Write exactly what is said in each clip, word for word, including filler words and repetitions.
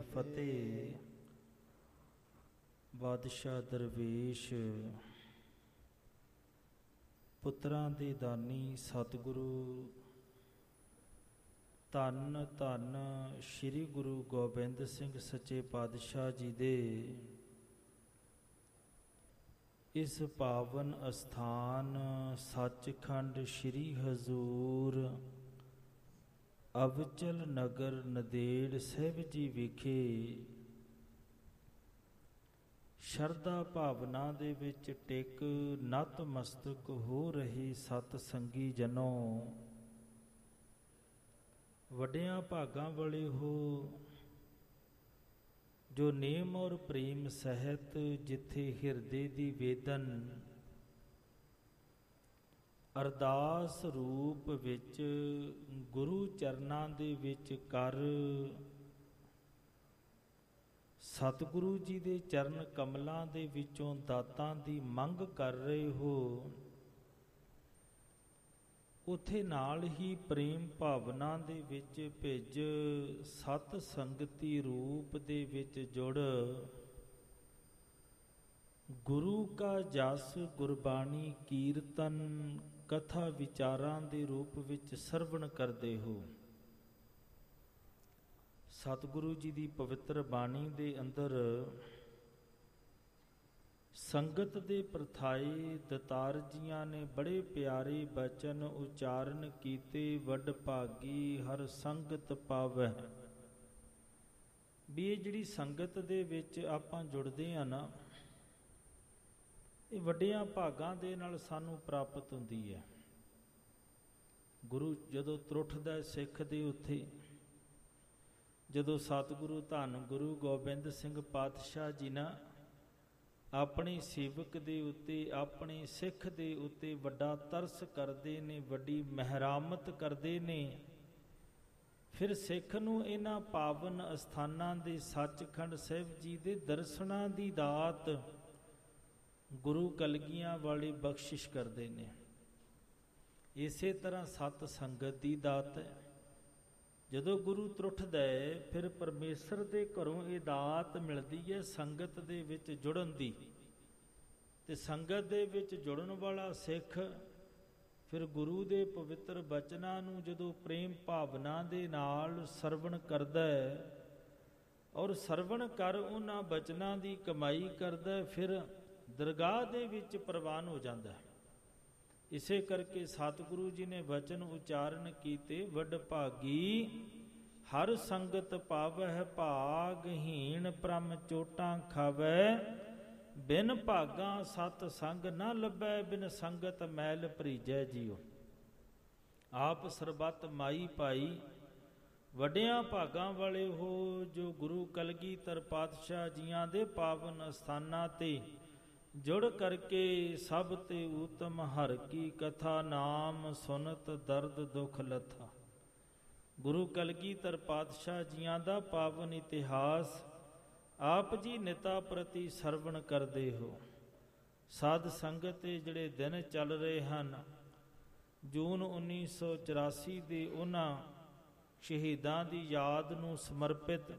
ਫਤਿਹ। ਬਾਦਸ਼ਾਹ ਦਰਵੇਸ਼ ਪੁੱਤਰਾਂ ਦੇ ਦਾਨੀ ਸਤਿਗੁਰੂ ਧੰਨ ਧੰਨ ਸ਼੍ਰੀ ਗੁਰੂ ਗੋਬਿੰਦ ਸਿੰਘ ਸੱਚੇ ਪਾਤਸ਼ਾਹ ਜੀ ਦੇ ਇਸ ਪਾਵਨ ਅਸਥਾਨ ਸੱਚਖੰਡ ਸ਼੍ਰੀ ਹਜ਼ੂਰ ਅਬਚਲ ਨਗਰ ਨੰਦੇੜ ਸਾਹਿਬ ਜੀ ਵਿਖੇ ਸ਼ਰਧਾ ਭਾਵਨਾ ਦੇ ਵਿੱਚ ਟਿਕ ਨਤਮਸਤਕ ਹੋ ਰਹੇ ਸਤ ਸੰਗੀ ਜਨੋ, ਵੱਡਿਆਂ ਭਾਗਾਂ ਵਾਲੇ ਹੋ ਜੋ ਨੇਮ ਔਰ ਪ੍ਰੇਮ ਸਹਿਤ ਜਿੱਥੇ ਹਿਰਦੇ ਦੀ ਵੇਦਨ ਅਰਦਾਸ ਰੂਪ ਵਿੱਚ ਗੁਰੂ ਚਰਨਾਂ ਦੇ ਵਿੱਚ ਕਰ ਸਤਿਗੁਰੂ ਜੀ ਦੇ ਚਰਨ ਕਮਲਾਂ ਦੇ ਵਿੱਚੋਂ ਦਾਤਾਂ ਦੀ ਮੰਗ ਕਰ ਰਹੇ ਹੋ, ਉੱਥੇ ਨਾਲ ਹੀ ਪ੍ਰੇਮ ਭਾਵਨਾ ਦੇ ਵਿੱਚ ਭਿੱਜ ਸਤ ਸੰਗਤੀ ਰੂਪ ਦੇ ਵਿੱਚ ਜੁੜ ਗੁਰੂ ਕਾ ਜਸ ਗੁਰਬਾਣੀ ਕੀਰਤਨ ਕਥਾ ਵਿਚਾਰਾਂ ਦੇ ਰੂਪ ਵਿੱਚ ਸਰਵਣ ਕਰਦੇ ਹੋ। ਸਤਿਗੁਰੂ ਜੀ ਦੀ ਪਵਿੱਤਰ ਬਾਣੀ ਦੇ ਅੰਦਰ ਸੰਗਤ ਦੇ ਪ੍ਰਥਾਏ ਦਤਾਰ ਜੀਆਂ ਨੇ ਬੜੇ ਪਿਆਰੇ ਬਚਨ ਉਚਾਰਨ ਕੀਤੇ। ਵੱਡ ਭਾਗੀ ਹਰ ਸੰਗਤ ਪਾਵੈ, ਵੀ ਇਹ ਜਿਹੜੀ ਸੰਗਤ ਦੇ ਵਿੱਚ ਆਪਾਂ ਜੁੜਦੇ ਆ ਨਾ, ਇਹ ਵੱਡਿਆਂ ਭਾਗਾਂ ਦੇ ਨਾਲ ਸਾਨੂੰ ਪ੍ਰਾਪਤ ਹੁੰਦੀ ਹੈ। ਗੁਰੂ ਜਦੋਂ ਤਰੁੱਠਦਾ ਸਿੱਖ ਦੇ ਉੱਥੇ, ਜਦੋਂ ਸਤਿਗੁਰੂ ਧੰਨ ਗੁਰੂ ਗੋਬਿੰਦ ਸਿੰਘ ਪਾਤਸ਼ਾਹ ਜੀ ਨਾ ਆਪਣੇ ਸੇਵਕ ਦੇ ਉੱਤੇ, ਆਪਣੇ ਸਿੱਖ ਦੇ ਉੱਤੇ ਵੱਡਾ ਤਰਸ ਕਰਦੇ ਨੇ, ਵੱਡੀ ਮਹਿਰਾਮਤ ਕਰਦੇ ਨੇ, ਫਿਰ ਸਿੱਖ ਨੂੰ ਇਹਨਾਂ ਪਾਵਨ ਅਸਥਾਨਾਂ ਦੇ ਸੱਚਖੰਡ ਸਾਹਿਬ ਜੀ ਦੇ ਦਰਸ਼ਨਾਂ ਦੀ ਦਾਤ ਗੁਰੂ ਕਲਗੀਆਂ ਵਾਲੇ ਬਖਸ਼ਿਸ਼ ਕਰਦੇ ਨੇ। ਇਸੇ ਤਰ੍ਹਾਂ ਸਤ ਸੰਗਤ ਦੀ ਦਾਤ ਹੈ। ਜਦੋਂ ਗੁਰੂ ਤਰੁੱਠਦਾ ਹੈ ਫਿਰ ਪਰਮੇਸ਼ਰ ਦੇ ਘਰੋਂ ਇਹ ਦਾਤ ਮਿਲਦੀ ਹੈ ਸੰਗਤ ਦੇ ਵਿੱਚ ਜੁੜਨ ਦੀ, ਤੇ ਸੰਗਤ ਦੇ ਵਿੱਚ ਜੁੜਨ ਵਾਲਾ ਸਿੱਖ ਫਿਰ ਗੁਰੂ ਦੇ ਪਵਿੱਤਰ ਬਚਨਾਂ ਨੂੰ ਜਦੋਂ ਪ੍ਰੇਮ ਭਾਵਨਾ ਦੇ ਨਾਲ ਸਰਵਣ ਕਰਦਾ ਹੈ ਔਰ ਸਰਵਣ ਕਰ ਉਹਨਾਂ ਬਚਨਾਂ ਦੀ ਕਮਾਈ ਕਰਦਾ, ਫਿਰ ਦਰਗਾਹ ਦੇ ਵਿੱਚ ਪ੍ਰਵਾਨ ਹੋ ਜਾਂਦਾ ਹੈ। ਇਸੇ ਕਰਕੇ ਸਤਿਗੁਰੂ ਜੀ ਨੇ ਵਚਨ ਉਚਾਰਨ ਕੀਤੇ, ਵੱਡ ਭਾਗੀ ਹਰ ਸੰਗਤ ਪਾਵਹਿ ਭਾਗਹੀਣ ਪ੍ਰਮ ਚੋਟਾਂ ਖਾਵੈ, ਬਿਨ ਭਾਗਾਂ ਸਤ ਸੰਗ ਨਾ ਲੱਭੈ, ਬਿਨ ਸੰਗਤ ਮੈਲ ਭਰੀਜੈ ਜੀਓ। ਆਪ ਸਰਬੱਤ ਮਾਈ ਭਾਈ ਵੱਡਿਆਂ ਭਾਗਾਂ ਵਾਲੇ ਹੋ ਜੋ ਗੁਰੂ ਕਲਗੀਧਰ ਪਾਤਸ਼ਾਹ ਜੀਆਂ ਦੇ ਪਾਵਨ ਅਸਥਾਨਾਂ ਤੇ ਜੁੜ ਕਰਕੇ ਸਭ ਤੇ ਊਤਮ ਹਰ ਕੀ ਕਥਾ, ਨਾਮ ਸੁਨਤ ਦਰਦ ਦੁਖ ਲਥਾ। ਗੁਰੂ ਕਲਗੀਧਰ ਪਾਤਸ਼ਾਹ ਜੀਆਂ ਦਾ ਪਾਵਨ ਇਤਿਹਾਸ ਆਪ ਜੀ ਨਿਤਾ ਪ੍ਰਤੀ ਸਰਵਣ ਕਰਦੇ ਹੋ। ਸਾਧ ਸੰਗਤ ਦੇ ਜਿਹੜੇ ਦਿਨ ਚੱਲ ਰਹੇ ਹਨ, ਜੂਨ ਉੱਨੀ ਸੌ ਚੁਰਾਸੀ ਦੇ ਉਹਨਾਂ ਸ਼ਹੀਦਾਂ ਦੀ ਯਾਦ ਨੂੰ ਸਮਰਪਿਤ,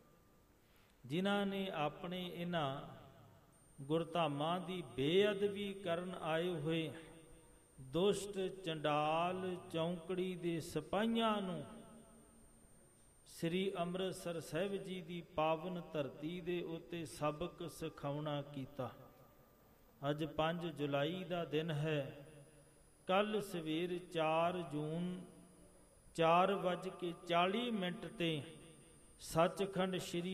ਜਿਨ੍ਹਾਂ ਨੇ ਆਪਣੇ ਇਹਨਾਂ ਗੁਰਧਾਮਾਂ ਦੀ ਬੇਅਦਬੀ ਕਰਨ ਆਏ ਹੋਏ ਦੁਸ਼ਟ ਚੰਡਾਲ ਚੌਂਕੜੀ ਦੇ ਸਿਪਾਹੀਆਂ ਨੂੰ ਸ੍ਰੀ ਅੰਮ੍ਰਿਤਸਰ ਸਾਹਿਬ ਜੀ ਦੀ ਪਾਵਨ ਧਰਤੀ ਦੇ ਉੱਤੇ ਸਬਕ ਸਿਖਾਉਣਾ ਕੀਤਾ। ਅੱਜ ਪੰਜ ਜੁਲਾਈ ਦਾ ਦਿਨ ਹੈ। ਕੱਲ ਸਵੇਰ ਚਾਰ ਜੂਨ ਚਾਰ ਵੱਜ ਕੇ ਚਾਲੀ ਮਿੰਟ ਤੇ ਸੱਚਖੰਡ ਸ਼੍ਰੀ